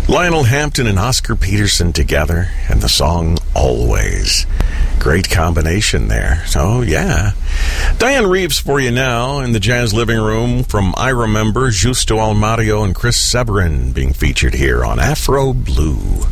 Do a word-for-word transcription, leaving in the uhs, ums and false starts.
Lionel Hampton and Oscar Peterson together, and the song Always. Great combination there. So, yeah. Diane Reeves for you now in the Jazz Living Room from I Remember, Justo Almario and Chris Severin being featured here on Afro Blue.